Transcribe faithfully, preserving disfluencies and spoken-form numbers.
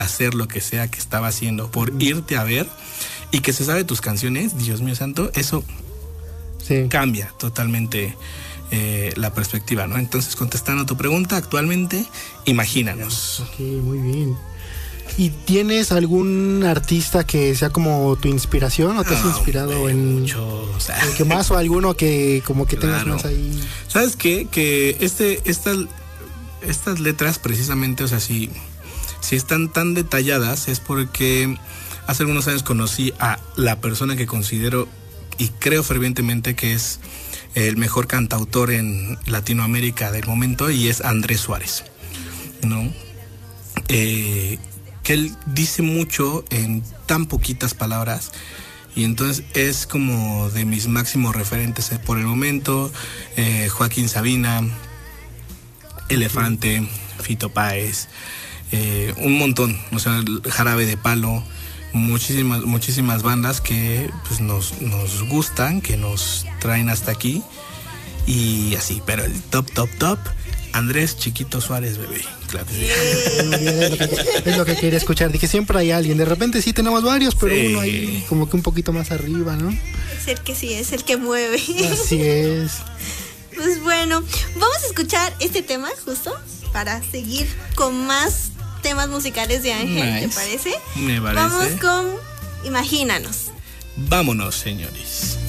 hacer lo que sea que estaba haciendo por irte a ver y que se sabe tus canciones, Dios mío santo, eso sí cambia totalmente eh, la perspectiva, ¿no? Entonces, contestando a tu pregunta, actualmente, imagínanos. Ok, muy bien. ¿Y tienes algún artista que sea como tu inspiración o te has inspirado hombre, en mucho, o sea, el que más o alguno que como que claro. tengas más ahí? ¿Sabes qué? Que este, estas, estas letras precisamente, o sea, si, si están tan detalladas es porque hace algunos años conocí a la persona que considero y creo fervientemente que es el mejor cantautor en Latinoamérica del momento, y es Andrés Suárez, ¿no? Eh, que él dice mucho en tan poquitas palabras, y entonces es como de mis máximos referentes por el momento. eh, Joaquín Sabina, Elefante, Fito Páez, eh, un montón, o sea, Jarabe de Palo, muchísimas, muchísimas bandas que pues nos, nos gustan, que nos traen hasta aquí, y así, pero el top, top, top, Andrés Chiquito Suárez, bebé. Claro que sí. Es lo que, es lo que quería escuchar. Dije, siempre hay alguien. De repente sí tenemos varios, pero sí, uno ahí como que un poquito más arriba, ¿no? Es el que sí, es el que mueve. Así es. Pues bueno, vamos a escuchar este tema justo para seguir con más temas musicales de Ángel, nice. ¿Te parece? Me parece. Vamos con Imagínanos. Vámonos, señores.